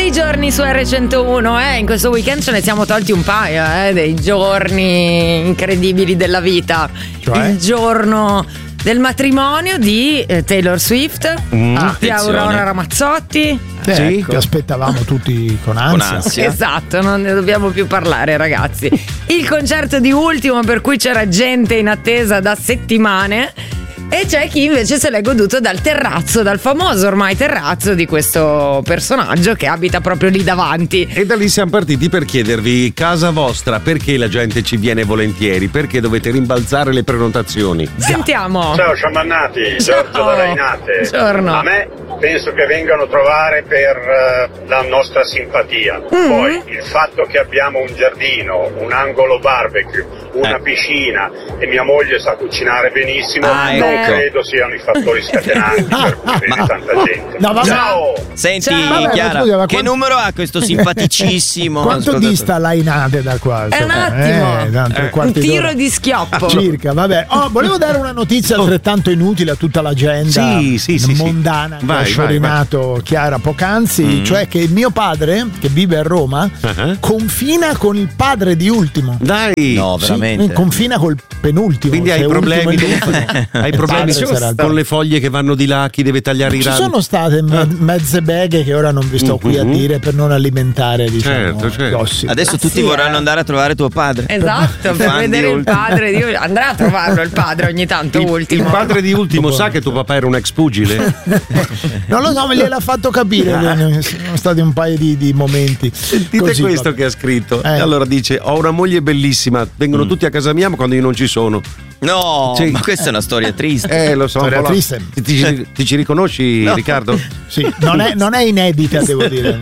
bei giorni su R101, in questo weekend ce ne siamo tolti un paio, dei giorni incredibili della vita. Cioè? Il giorno del matrimonio di Taylor Swift di Aurora Ramazzotti. Sì, ecco. che aspettavamo tutti con ansia. Esatto, non ne dobbiamo più parlare, ragazzi. Il concerto di Ultimo, per cui c'era gente in attesa da settimane. E c'è chi invece se l'è goduto dal terrazzo, dal famoso ormai terrazzo di questo personaggio che abita proprio lì davanti. E da lì siamo partiti per chiedervi: casa vostra, perché la gente ci viene volentieri? Perché dovete rimbalzare le prenotazioni? Sentiamo. Ciao sciamannati, Giorgio da Rainate. Buongiorno. A me penso che vengano a trovare per la nostra simpatia. Poi il fatto che abbiamo un giardino, un angolo barbecue, una piscina e mia moglie sa cucinare benissimo, non credo siano i fattori scatenanti per cui viene tanta gente. No, Ciao! Senti, Vabbè, Chiara, scusa, ma che numero ha questo simpaticissimo? Quanto dista Lainate da qua? È un attimo. Un tiro di schioppo. Circa, vabbè. Volevo dare una notizia altrettanto inutile a tutta l'agenda mondana che ha sciorinato Chiara poc'anzi, cioè che mio padre, che vive a Roma, confina con il padre di Ultimo. Dai! No, veramente. Confina col penultimo. Quindi hai problemi, hai problemi con le foglie che vanno di là, chi deve tagliare i rami? Ci sono state mezze beghe che ora non vi sto qui a dire per non alimentare, diciamo, gossip. Adesso tutti vorranno andare a trovare tuo padre. Esatto, per vedere il padre di Ultimo. Andrà a trovarlo il padre ogni tanto. Ultimo. Il padre di Ultimo sa che tuo papà era un ex pugile? Non lo so, me gliel'ha fatto capire. Sono stati un paio di momenti. Sentite così, questo che ha scritto. Allora dice: ho una moglie bellissima, vengono tutti a casa mia ma quando io non ci sono. No, ma questa è una storia triste. Lo so. Storia triste. Ti ci riconosci, Riccardo? Sì, non è inedita, devo dire.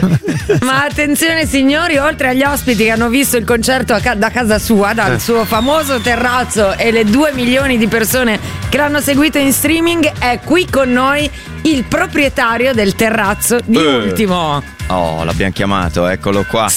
Ma attenzione signori, oltre agli ospiti che hanno visto il concerto da casa sua, dal suo famoso terrazzo, e le 2 milioni di persone che l'hanno seguito in streaming, è qui con noi il proprietario del terrazzo di Ultimo. Oh, l'abbiamo chiamato, eccolo qua.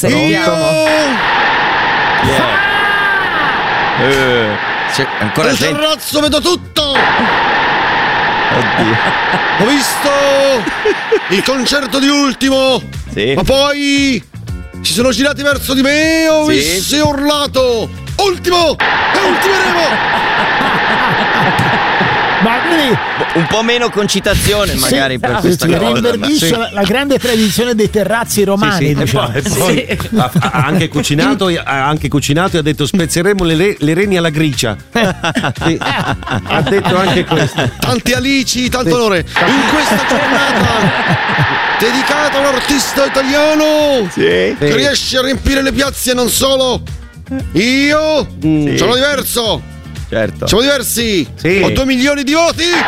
C'è ancora Dal gente. terrazzo vedo tutto! Oddio. Ho visto il concerto di Ultimo, Sì. ma poi si sono girati verso di me e ho visto e urlato: Ultimo! E ultimeremo! Ma quindi Un po' meno concitazione magari per questa cosa. rinverdisce la grande tradizione dei terrazzi romani, diciamo. E poi ha anche cucinato e ha detto: spezzeremo le reni alla gricia. Sì, ha detto anche questo. Tanti alici, tanto onore in questa giornata dedicata a un artista italiano che riesce a riempire le piazze. Non solo io sono diverso. Certo. Siamo diversi. Sì. Ho 2 milioni di voti. 2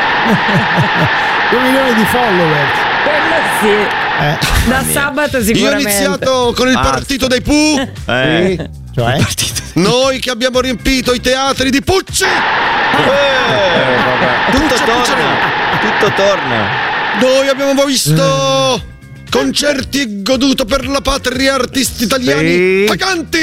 milioni di follower. Quello sì. Da sabato Io ho sicuramente. iniziato con il partito dei Pooh. Cioè? Noi che abbiamo riempito i teatri di Pucci. Tutto torna. Noi abbiamo visto concerti e goduto per la patria artisti italiani paganti.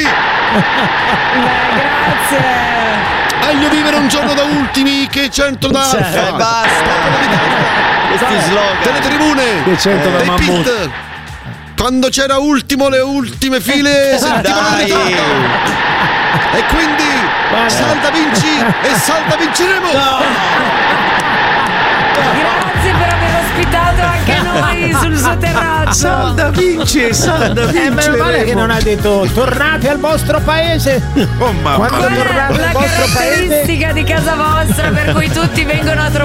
Grazie. Meglio vivere un giorno da ultimi che 100 da alfa. Basta. Questi slogan. Delle tribune, Che 100 da dei mammut. pit. Quando c'era Ultimo, le ultime file sentivano il ritorno. E quindi salda vinci e salda vinceremo. Grazie per aver ospitato anche noi sul suo terrazzo. Salda vince. Meno male che non ha detto tornate al vostro paese. Oh, mamma. Quando Qual è tornate la al vostro paese caratteristica di casa vostra per cui tutti vengono a trovare